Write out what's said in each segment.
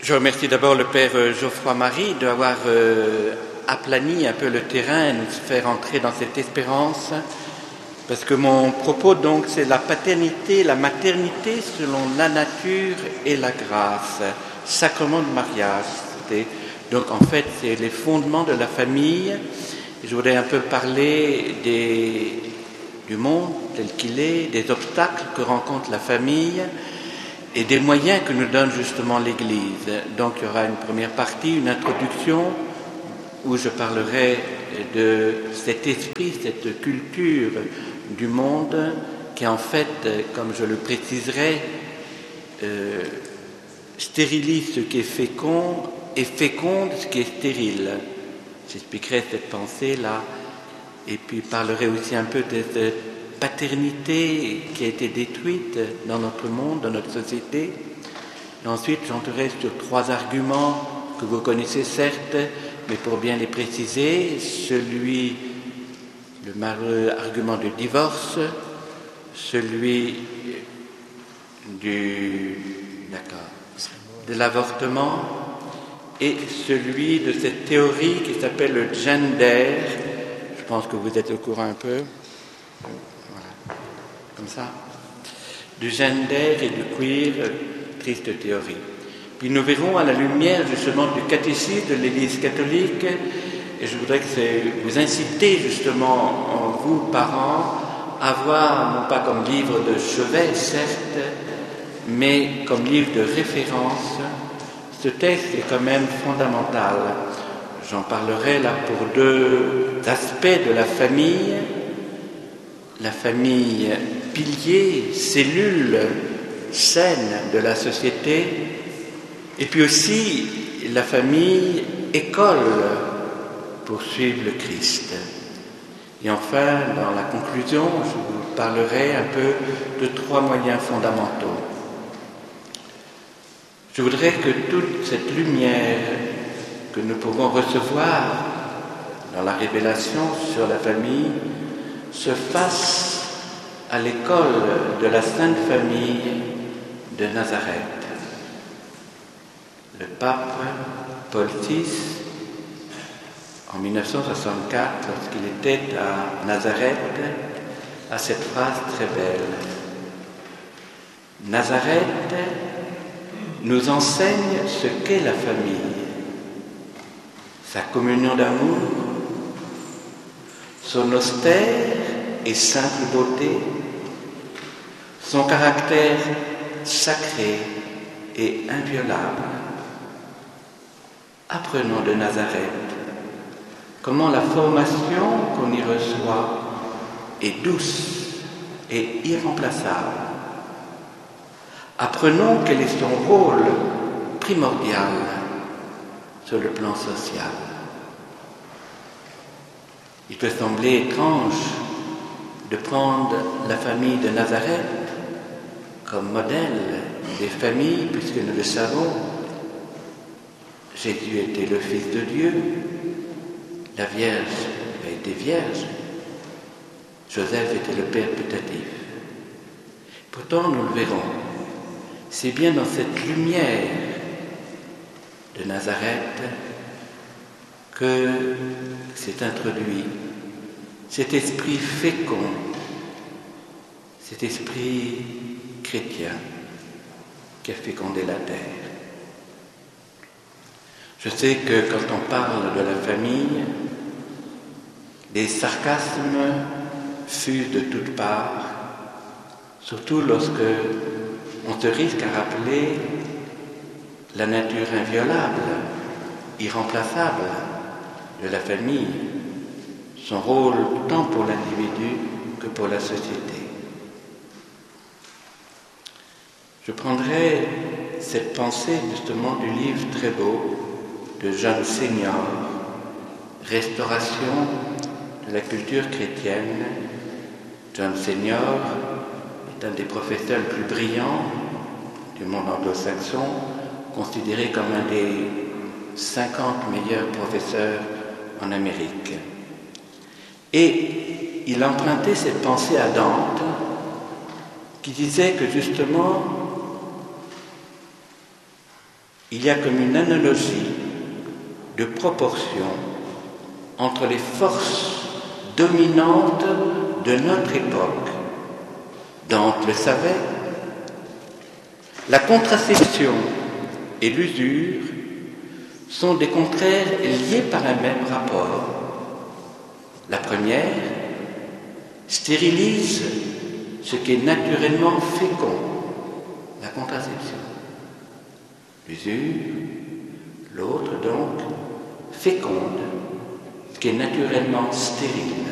Je remercie d'abord le Père Geoffroy Marie d'avoir aplani un peu le terrain et nous faire entrer dans cette espérance, parce que mon propos donc c'est la paternité, la maternité selon la nature et la grâce, sacrement de mariage. Donc en fait c'est les fondements de la famille. Je voudrais un peu parler du monde tel qu'il est, des obstacles que rencontre la famille et des moyens que nous donne justement l'Église. Donc il y aura une première partie, une introduction, où je parlerai de cet esprit, cette culture du monde qui en fait, comme je le préciserai, stérilise ce qui est fécond et féconde ce qui est stérile. J'expliquerai cette pensée-là et puis parlerai aussi un peu de cette paternité qui a été détruite dans notre monde, dans notre société. Et ensuite, j'entrerai sur 3 arguments que vous connaissez certes, mais pour bien les préciser, le malheureux argument du divorce, celui de l'avortement et celui de cette théorie qui s'appelle le gender. Je pense que vous êtes au courant un peu. Voilà. Comme ça. Du gender et du queer, triste théorie. Puis nous verrons à la lumière justement du catéchisme de l'Église catholique, et je voudrais vous inciter justement, vous parents, à voir, non pas comme livre de chevet, certes, mais comme livre de référence. Ce texte est quand même fondamental. J'en parlerai là pour 2 aspects de la famille pilier, cellule saine de la société, et puis aussi la famille école pour suivre le Christ. Et enfin, dans la conclusion, je vous parlerai un peu de 3 moyens fondamentaux. Je voudrais que toute cette lumière que nous pouvons recevoir dans la révélation sur la famille se fasse à l'école de la Sainte Famille de Nazareth. Le pape Paul VI, en 1964, lorsqu'il était à Nazareth, a cette phrase très belle. Nazareth nous enseigne ce qu'est la famille, sa communion d'amour, son austère et simple beauté, son caractère sacré et inviolable. Apprenons de Nazareth comment la formation qu'on y reçoit est douce et irremplaçable. Apprenons quel est son rôle primordial sur le plan social. Il peut sembler étrange de prendre la famille de Nazareth comme modèle des familles, puisque nous le savons, Jésus était le Fils de Dieu, la Vierge a été vierge, Joseph était le père putatif. Pourtant, nous le verrons, c'est bien dans cette lumière de Nazareth que s'est introduit cet esprit fécond, cet esprit chrétien qui a fécondé la terre. Je sais que quand on parle de la famille, les sarcasmes fusent de toutes parts, surtout lorsque on se risque à rappeler la nature inviolable, irremplaçable de la famille, son rôle tant pour l'individu que pour la société. Je prendrai cette pensée justement du livre très beau de John Senior, Restauration de la culture chrétienne. John Senior est un des professeurs les plus brillants du monde anglo-saxon, considéré comme un des 50 meilleurs professeurs en Amérique. Et il empruntait cette pensée à Dante, qui disait que justement il y a comme une analogie de proportion entre les forces dominantes de notre époque. Dante le savait. La contraception et l'usure sont des contraires liés par un même rapport. La première stérilise ce qui est naturellement fécond, la contraception. L'usure, l'autre donc, féconde ce qui est naturellement stérile.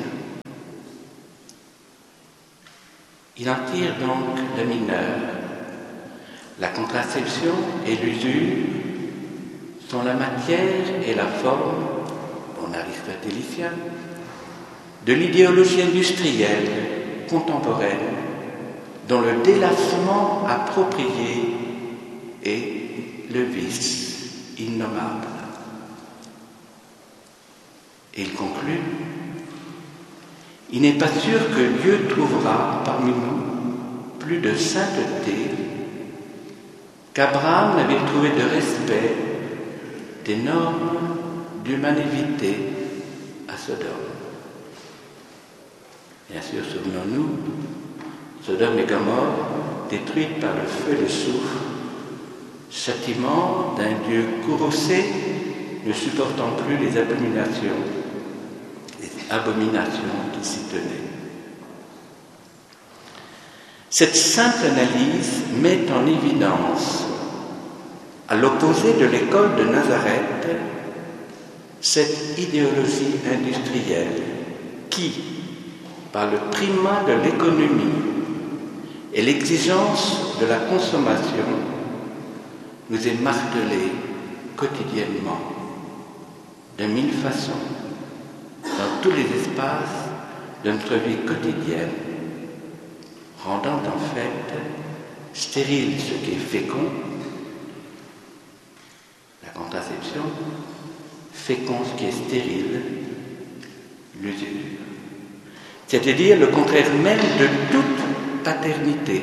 Il en tire donc le mineur. La contraception et l'usure sont la matière et la forme, en aristotélicien, de l'idéologie industrielle contemporaine dont le délassement approprié est le vice innommable. Et il conclut, il n'est pas sûr que Dieu trouvera parmi nous plus de sainteté qu'Abraham n'avait trouvé de respect des normes d'humanité à Sodome. Bien sûr, souvenons-nous, Sodome et Gomorrhe, détruites par le feu et le soufre, châtiment d'un Dieu courroucé, ne supportant plus les abominations qui s'y tenaient. Cette simple analyse met en évidence, à l'opposé de l'école de Nazareth, cette idéologie industrielle qui, par le primat de l'économie et l'exigence de la consommation, nous est martelée quotidiennement, de mille façons, dans tous les espaces de notre vie quotidienne, rendant en fait stérile ce qui est fécond, la contraception, fécond ce qui est stérile, l'usure. C'est-à-dire le contraire même de toute paternité.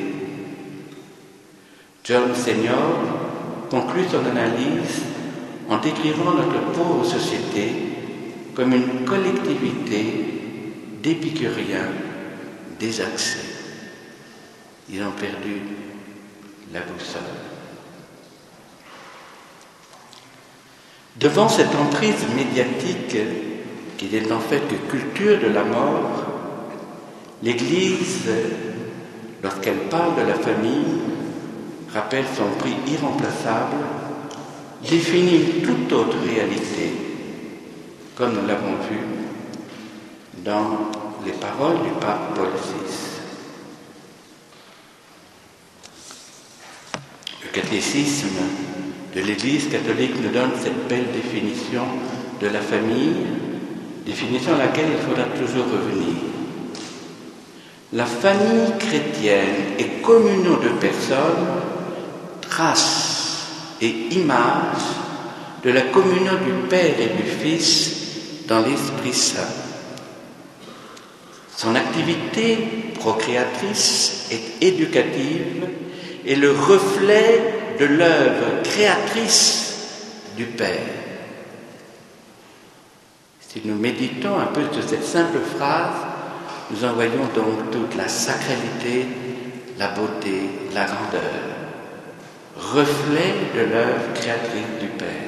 John Senior conclut son analyse en décrivant notre pauvre société comme une collectivité d'épicuriens désaxés. Ils ont perdu la boussole. Devant cette emprise médiatique, qui n'est en fait que culture de la mort, l'Église, lorsqu'elle parle de la famille, rappelle son prix irremplaçable, définit une toute autre réalité, comme nous l'avons vu dans les paroles du pape Paul VI. Le catéchisme de l'Église catholique nous donne cette belle définition de la famille, définition à laquelle il faudra toujours revenir. La famille chrétienne est communion de personnes, trace et image de la communion du Père et du Fils dans l'Esprit Saint. Son activité procréatrice et éducative est le reflet de l'œuvre créatrice du Père. Si nous méditons un peu sur cette simple phrase, nous en voyons donc toute la sacralité, la beauté, la grandeur, reflet de l'œuvre créatrice du Père.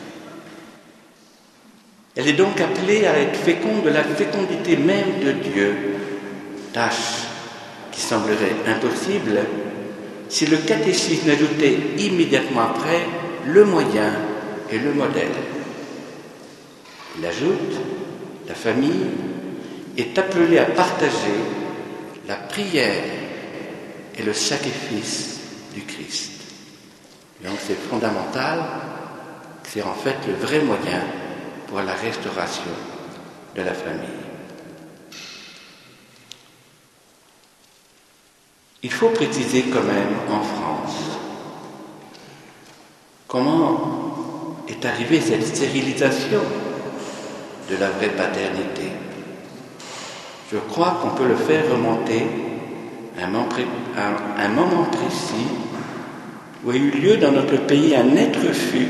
Elle est donc appelée à être féconde de la fécondité même de Dieu, tâche qui semblerait impossible si le catéchisme ajoutait immédiatement après le moyen et le modèle. Il ajoute, la famille est appelée à partager la prière et le sacrifice du Christ. Donc c'est fondamental, c'est en fait le vrai moyen pour la restauration de la famille. Il faut préciser quand même en France comment est arrivée cette stérilisation de la vraie paternité. Je crois qu'on peut le faire remonter à un moment précis où a eu lieu dans notre pays un net refus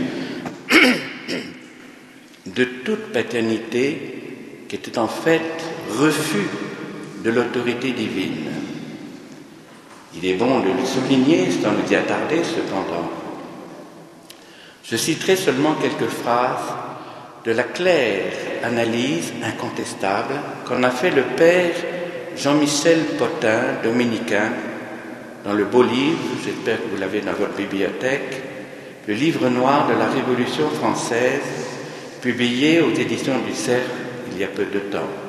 de toute paternité qui était en fait refus de l'autorité divine. Il est bon de le souligner sans nous y attarder cependant. Je citerai seulement quelques phrases de la claire analyse incontestable qu'en a fait le père Jean-Michel Potin, dominicain, dans le beau livre, j'espère que vous l'avez dans votre bibliothèque, le livre noir de la Révolution française, publié aux éditions du Cercle il y a peu de temps.